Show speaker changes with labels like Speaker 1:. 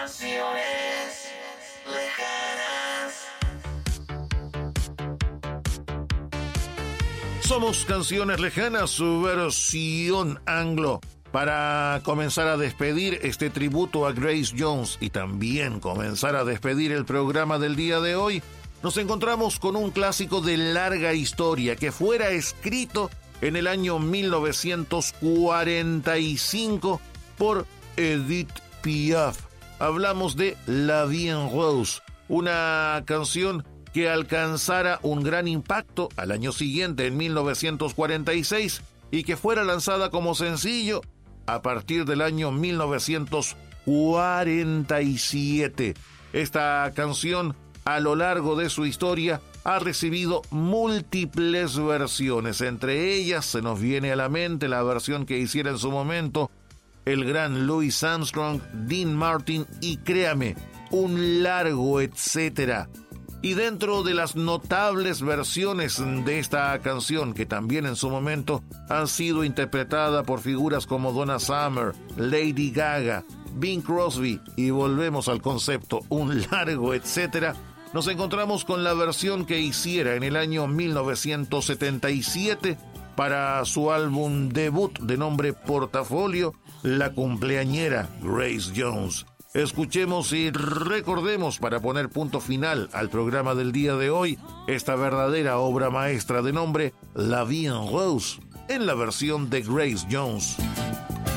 Speaker 1: Canciones lejanas.
Speaker 2: Somos Canciones Lejanas, su versión anglo. Para comenzar a despedir este tributo a Grace Jones y también comenzar a despedir el programa del día de hoy, nos encontramos con un clásico de larga historia que fuera escrito en el año 1945 por Edith Piaf. Hablamos de La Vie en Rose, una canción que alcanzara un gran impacto al año siguiente, en 1946, y que fuera lanzada como sencillo a partir del año 1947. Esta canción, a lo largo de su historia, ha recibido múltiples versiones. Entre ellas se nos viene a la mente la versión que hiciera en su momento el gran Louis Armstrong, Dean Martin y, créame, un largo etcétera. Y dentro de las notables versiones de esta canción, que también en su momento han sido interpretadas por figuras como Donna Summer, Lady Gaga, Bing Crosby, y volvemos al concepto, un largo etcétera, nos encontramos con la versión que hiciera en el año 1977 para su álbum debut de nombre Portafolio, la cumpleañera Grace Jones. Escuchemos y recordemos, para poner punto final al programa del día de hoy, esta verdadera obra maestra de nombre La Vie en Rose, en la versión de Grace Jones.